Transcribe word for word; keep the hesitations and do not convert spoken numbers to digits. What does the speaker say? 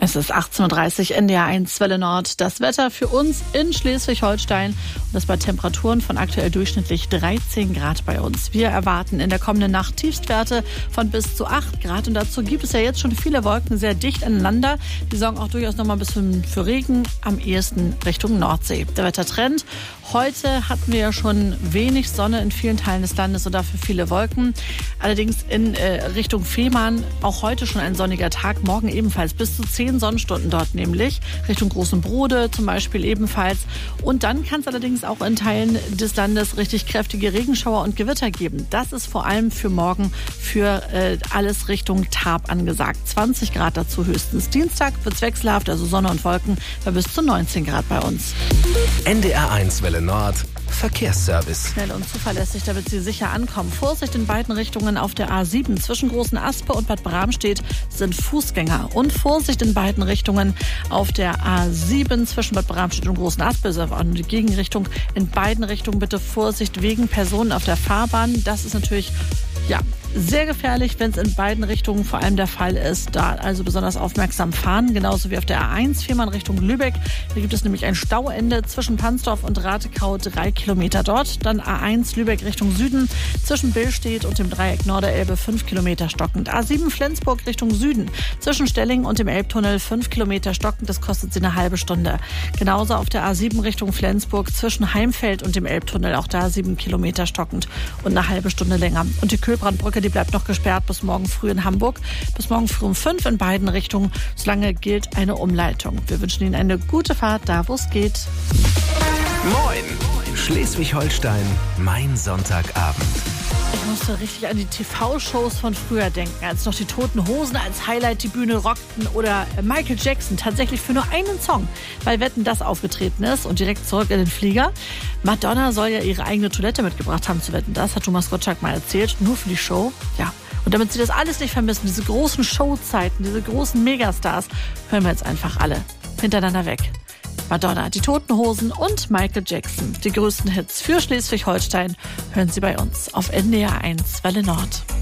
Es ist achtzehn Uhr dreißig, N D R eins Welle Nord. Das Wetter für uns in Schleswig-Holstein und das bei Temperaturen von aktuell durchschnittlich dreizehn Grad bei uns. Wir erwarten in der kommenden Nacht Tiefstwerte von bis zu acht Grad und dazu gibt es ja jetzt schon viele Wolken sehr dicht aneinander. Die sorgen auch durchaus noch mal ein bisschen für Regen, am ehesten Richtung Nordsee. Der Wettertrend: heute hatten wir ja schon wenig Sonne in vielen Teilen des Landes und dafür viele Wolken. Allerdings in äh, Richtung Fehmarn auch heute schon ein sonniger Tag, morgen ebenfalls bis zu zehn Sonnenstunden dort nämlich. Richtung Großen Brode zum Beispiel ebenfalls. Und dann kann es allerdings auch in Teilen des Landes richtig kräftige Regenschauer und Gewitter geben. Das ist vor allem für morgen für äh, alles Richtung Tarp angesagt. zwanzig Grad dazu höchstens. Dienstag wird es wechselhaft, also Sonne und Wolken bei bis zu neunzehn Grad bei uns. N D R eins Welle Nord Verkehrsservice. Schnell und zuverlässig, damit Sie sicher ankommen. Vorsicht in beiden Richtungen auf der A sieben. Zwischen Großen Aspe und Bad Bramstedt sind Fußgänger. Und Vorsicht in beiden Richtungen auf der A sieben zwischen Bad Bramstedt und Großen Aspe. Das ist auch die Gegenrichtung. In beiden Richtungen bitte Vorsicht wegen Personen auf der Fahrbahn. Das ist natürlich, ja, sehr gefährlich, wenn es in beiden Richtungen vor allem der Fall ist. Da also besonders aufmerksam fahren, genauso wie auf der A eins, Fehmarn Richtung Lübeck. Da gibt es nämlich ein Stauende zwischen Pansdorf und Ratekau, drei Kilometer dort. Dann A eins Lübeck Richtung Süden, zwischen Billstedt und dem Dreieck Norderelbe, fünf Kilometer stockend. A sieben Flensburg Richtung Süden, zwischen Stelling und dem Elbtunnel, fünf Kilometer stockend. Das kostet Sie eine halbe Stunde. Genauso auf der A sieben Richtung Flensburg, zwischen Heimfeld und dem Elbtunnel, auch da sieben Kilometer stockend und eine halbe Stunde länger. Und die Kühlbrandbrücke, die bleibt noch gesperrt bis morgen früh in Hamburg. Bis morgen früh um fünf in beiden Richtungen. Solange gilt eine Umleitung. Wir wünschen Ihnen eine gute Fahrt, da wo es geht. Moin! Schleswig-Holstein, mein Sonntagabend. Ich musste richtig an die T V-Shows von früher denken, als noch die Toten Hosen als Highlight die Bühne rockten oder Michael Jackson tatsächlich für nur einen Song bei Wetten, das aufgetreten ist und direkt zurück in den Flieger. Madonna soll ja ihre eigene Toilette mitgebracht haben zu Wetten, das hat Thomas Gottschalk mal erzählt, nur für die Show. Ja. Und damit Sie das alles nicht vermissen, diese großen Showzeiten, diese großen Megastars, hören wir jetzt einfach alle hintereinander weg. Madonna, die Toten Hosen und Michael Jackson. Die größten Hits für Schleswig-Holstein hören Sie bei uns auf N D R eins Welle Nord.